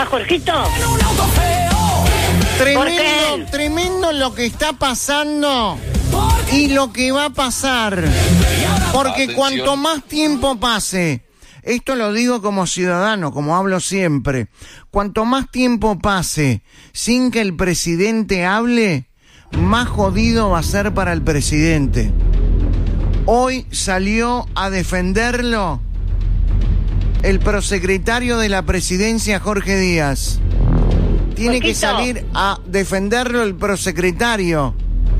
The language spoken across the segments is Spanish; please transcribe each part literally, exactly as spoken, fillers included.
¿Verdad, Jorgito? Tremendo, tremendo lo que está pasando y lo que va a pasar. Porque Atención. Cuanto más tiempo pase, esto lo digo como ciudadano, como hablo siempre, cuanto más tiempo pase sin que el presidente hable, más jodido va a ser para el presidente. Hoy salió a defenderlo el prosecretario de la presidencia, Jorge Díaz. Tiene Jorgito. que salir a defenderlo el prosecretario.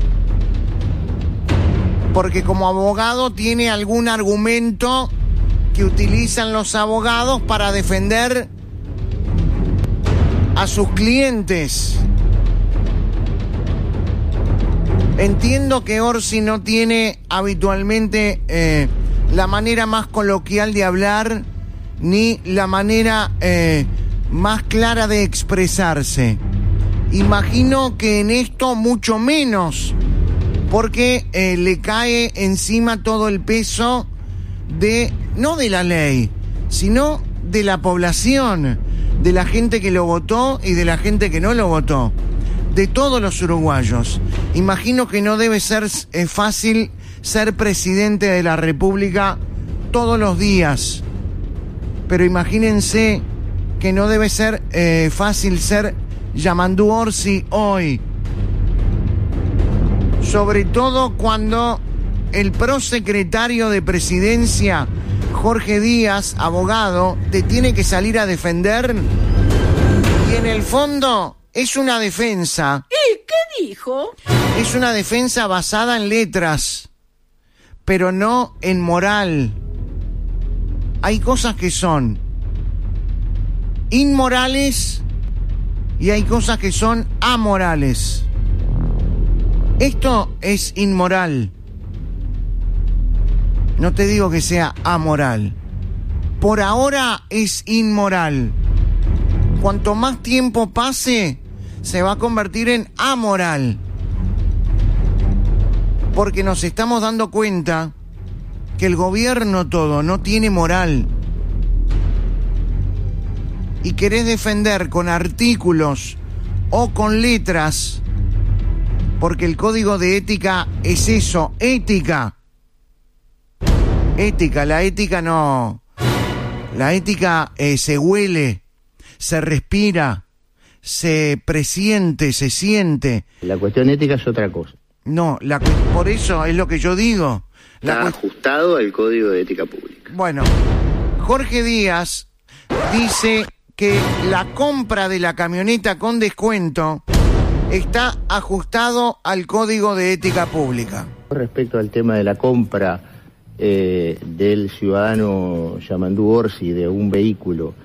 Porque como abogado tiene algún argumento que utilizan los abogados para defender a sus clientes. Entiendo que Orsi no tiene habitualmente eh, la manera más coloquial de hablar ni la manera eh, más clara de expresarse. Imagino que en esto mucho menos, porque eh, le cae encima todo el peso de, no de la ley, sino de la población, de la gente que lo votó y de la gente que no lo votó, de todos los uruguayos. Imagino que no debe ser eh, fácil ser presidente de la República todos los días, pero imagínense que no debe ser eh, fácil ser Yamandú Orsi hoy. Sobre todo cuando el prosecretario de Presidencia, Jorge Díaz, abogado, te tiene que salir a defender y en el fondo es una defensa. ¿Y qué dijo? Es una defensa basada en letras, pero no en moral. Hay cosas que son inmorales y hay cosas que son amorales. Esto es inmoral. No te digo que sea amoral. Por ahora es inmoral. Cuanto más tiempo pase, se va a convertir en amoral. Porque nos estamos dando cuenta que el gobierno todo no tiene moral. Y querés defender con artículos o con letras, porque el código de ética es eso, ética. Ética, la ética no. La ética eh, se huele, se respira, se presiente, se siente. La cuestión ética es otra cosa. No, la, por eso es lo que yo digo. La Está ajustado al Código de Ética Pública. Bueno, Jorge Díaz dice que la compra de la camioneta con descuento está ajustado al Código de Ética Pública. Respecto al tema de la compra eh, del ciudadano Yamandú Orsi de un vehículo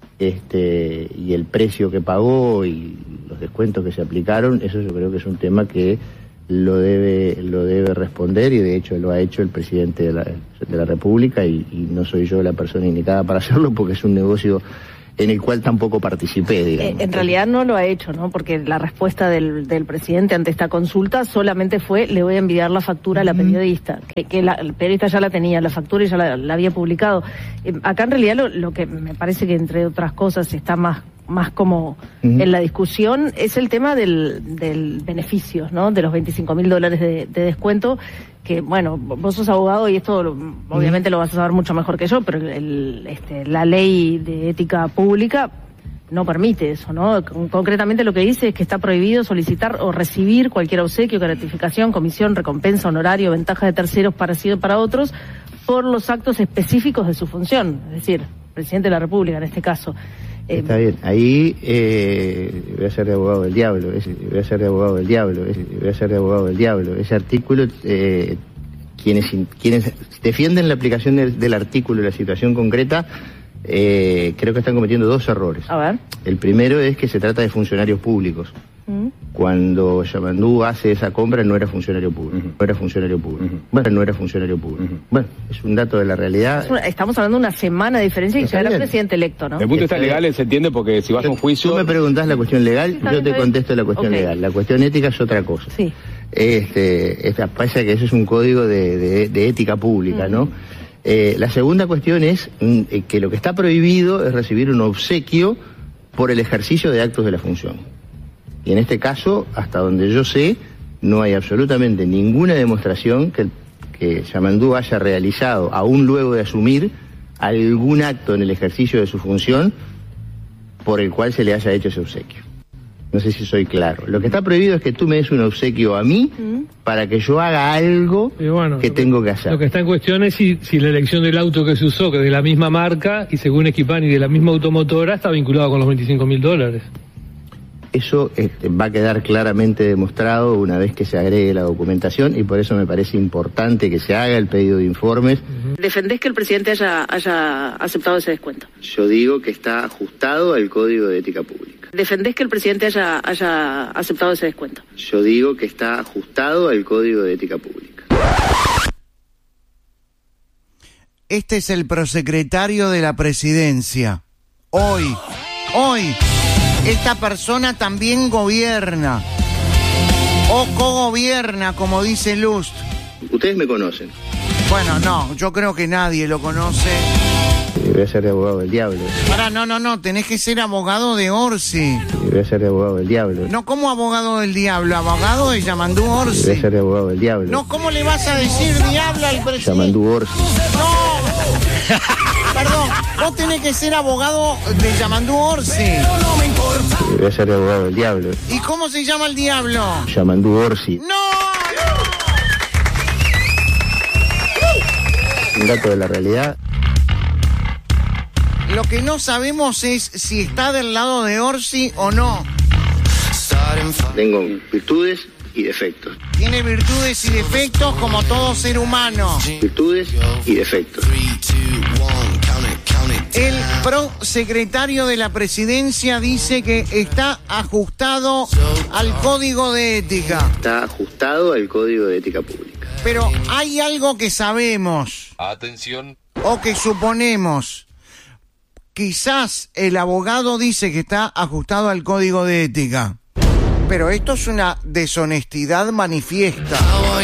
este, y el precio que pagó y los descuentos que se aplicaron, eso yo creo que es un tema que lo debe lo debe responder y de hecho lo ha hecho el presidente de la, de la República y, y no soy yo la persona indicada para hacerlo porque es un negocio en el cual tampoco participé, digamos. Eh, en realidad no lo ha hecho, ¿no? Porque la respuesta del, del presidente ante esta consulta solamente fue: le voy a enviar la factura a la periodista, que, que la, el periodista ya la tenía, la factura y ya la, la había publicado. Eh, acá en realidad lo, lo que me parece que entre otras cosas está más más como uh-huh. en la discusión es el tema del, del beneficios, ¿no? De los veinticinco mil dólares de, de descuento, que bueno, vos sos abogado y esto lo, obviamente uh-huh. lo vas a saber mucho mejor que yo, pero el, este, la ley de ética pública no permite eso, ¿no? Con, concretamente lo que dice es que está prohibido solicitar o recibir cualquier obsequio, gratificación, comisión, recompensa, honorario, ventaja de terceros para sí o para otros por los actos específicos de su función, es decir, presidente de la República en este caso. Está bien, ahí eh, voy a ser de abogado del diablo, ese, voy a ser de abogado del diablo, ese, voy a ser de abogado del diablo. Ese artículo, eh, quienes quienes defienden la aplicación del, del artículo y la situación concreta, eh, creo que están cometiendo dos errores. A ver. El primero es que se trata de funcionarios públicos. Uh-huh. Cuando Yamandú hace esa compra no era funcionario público, uh-huh. no era funcionario público, uh-huh. bueno, no era funcionario público. Uh-huh. Bueno, es un dato de la realidad. Una, estamos hablando de una semana de diferencia y ya era presidente electo, ¿no? El punto está legal, se entiende, porque si vas a un juicio... Tú me preguntás la cuestión legal, yo te contesto la cuestión okay. legal. La cuestión ética es otra cosa. Sí. Este, esta, pasa que eso es un código de, de, de ética pública, uh-huh. ¿no? Eh, la segunda cuestión es mm, que lo que está prohibido es recibir un obsequio por el ejercicio de actos de la función. Y en este caso, hasta donde yo sé, no hay absolutamente ninguna demostración que, que Yamandú haya realizado, aún luego de asumir, algún acto en el ejercicio de su función por el cual se le haya hecho ese obsequio. No sé si soy claro. Lo que está prohibido es que tú me des un obsequio a mí para que yo haga algo bueno, que tengo que hacer. Lo que está en cuestión es si, si la elección del auto que se usó, que es de la misma marca y según Equipani de la misma automotora, está vinculado con los veinticinco mil dólares. Eso este, va a quedar claramente demostrado una vez que se agregue la documentación y por eso me parece importante que se haga el pedido de informes. Uh-huh. ¿Defendés que el presidente haya, haya aceptado ese descuento? Yo digo que está ajustado al Código de Ética Pública. ¿Defendés que el presidente haya, haya aceptado ese descuento? Yo digo que está ajustado al Código de Ética Pública. Este es el prosecretario de la presidencia. Hoy, hoy... esta persona también gobierna o cogobierna, como dice Lust. Ustedes me conocen. Bueno, no, yo creo que nadie lo conoce. Voy a ser abogado del diablo. Pará, no, no, no, tenés que ser abogado de Orsi. Voy a ser abogado del diablo. No, ¿cómo abogado del diablo? Abogado de Yamandú Orsi. Voy a ser abogado del diablo. No, ¿cómo le vas a decir diablo al presidente? Yamandú Orsi. No. Perdón, vos tenés que ser abogado de Yamandú Orsi. Voy a ser abogado del diablo. ¿Y cómo se llama el diablo? Yamandú Orsi. ¡No! Un dato de la realidad. Lo que no sabemos es si está del lado de Orsi o no. Tengo virtudes y defectos. Tiene virtudes y defectos como todo ser humano. Virtudes y defectos. El prosecretario de la presidencia dice que está ajustado al Código de Ética. Está ajustado al Código de Ética Pública. Pero hay algo que sabemos. Atención. O que suponemos. Quizás el abogado dice que está ajustado al Código de Ética. Pero esto es una deshonestidad manifiesta.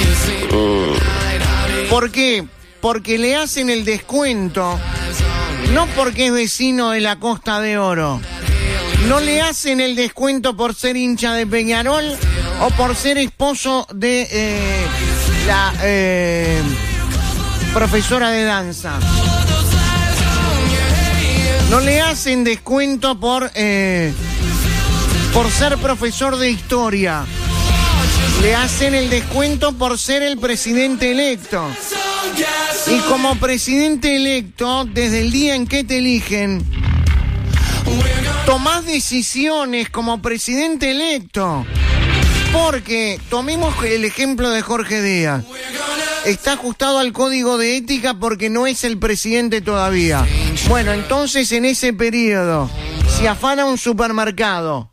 ¿Por qué? Porque le hacen el descuento, no porque es vecino de la Costa de Oro. No le hacen el descuento por ser hincha de Peñarol o por ser esposo de eh, la eh, profesora de danza. No le hacen descuento por... Eh, por ser profesor de historia. Le hacen el descuento por ser el presidente electo. Y como presidente electo, desde el día en que te eligen, tomás decisiones como presidente electo. Porque, tomemos el ejemplo de Jorge Díaz. Está ajustado al Código de Ética porque no es el presidente todavía. Bueno, entonces en ese periodo, si afana un supermercado,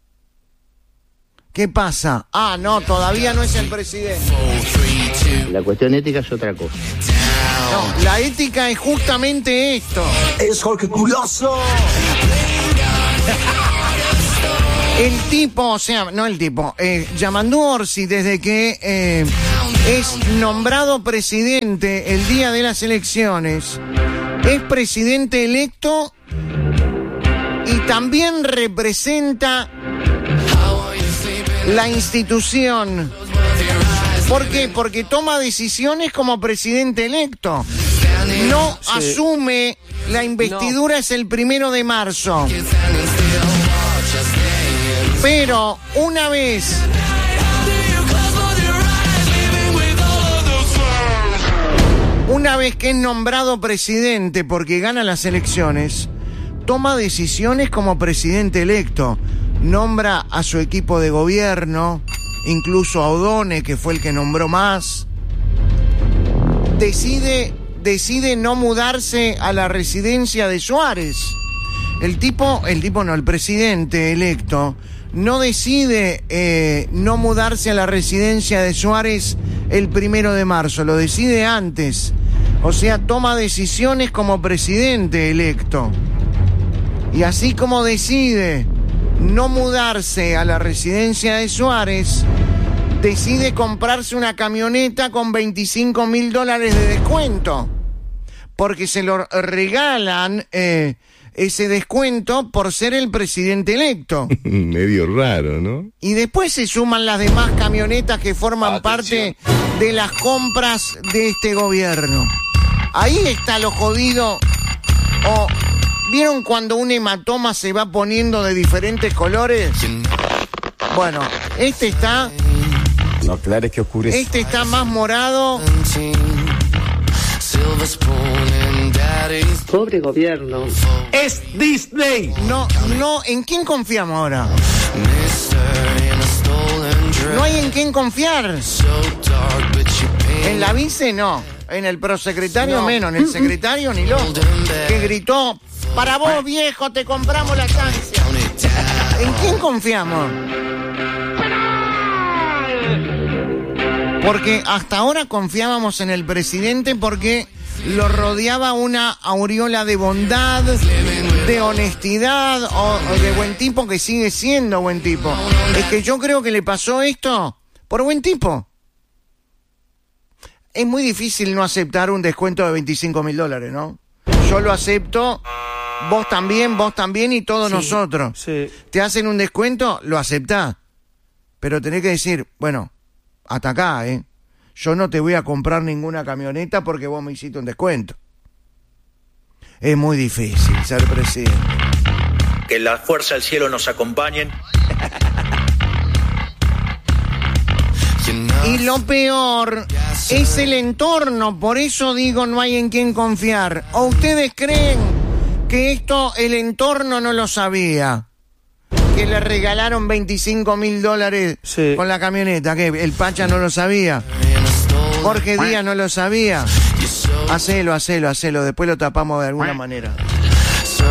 ¿qué pasa? Ah, no, todavía no es el presidente. La cuestión ética es otra cosa. No, la ética es justamente esto. Es Jorge Culoso. El tipo, o sea, no el tipo, eh, Yamandú Orsi, desde que eh, es nombrado presidente el día de las elecciones, es presidente electo y también representa la institución. ¿Por qué? Porque toma decisiones como presidente electo. No sí. asume la investidura, no. Es el primero de marzo. Pero una vez una vez que es nombrado presidente porque gana las elecciones, toma decisiones como presidente electo. Nombra a su equipo de gobierno, incluso a O'Donnell, que fue el que nombró más. Decide, decide no mudarse a la residencia de Suárez. El tipo, el tipo no, el presidente electo, no decide eh, no mudarse a la residencia de Suárez el primero de marzo, lo decide antes. O sea, toma decisiones como presidente electo. Y así como decide no mudarse a la residencia de Suárez, decide comprarse una camioneta con veinticinco mil dólares de descuento, porque se lo regalan eh, ese descuento por ser el presidente electo. Medio raro, ¿no? Y después se suman las demás camionetas que forman Atención. parte de las compras de este gobierno. Ahí está lo jodido. O, ¿vieron cuando un hematoma se va poniendo de diferentes colores? Bueno, este está... No aclares que oscurece. Este está más morado. Pobre gobierno. Es Disney. No, no, ¿en quién confiamos ahora? No hay en quién confiar. En la vice no. En el prosecretario No. menos. En el secretario ni loco. Que gritó, para vos viejo te compramos la estancia. ¿En quién confiamos? Porque hasta ahora confiábamos en el presidente porque lo rodeaba una aureola de bondad, de honestidad o, o de buen tipo, que sigue siendo buen tipo. Es que yo creo que le pasó esto por buen tipo. Es muy difícil no aceptar un descuento de veinticinco mil dólares, ¿no? Yo lo acepto, vos también, vos también y todos Sí, nosotros. sí. Te hacen un descuento, lo aceptás. Pero tenés que decir, bueno, hasta acá, ¿eh? Yo no te voy a comprar ninguna camioneta porque vos me hiciste un descuento. Es muy difícil ser presidente. Que la fuerza del cielo nos acompañen. Y lo peor es el entorno, por eso digo no hay en quién confiar. ¿O ustedes creen que esto el entorno no lo sabía? Que le regalaron veinticinco mil dólares Sí. con la camioneta, que el Pacha no lo sabía. Jorge Díaz no lo sabía. Hacelo, hacelo, hacelo, después lo tapamos de alguna manera.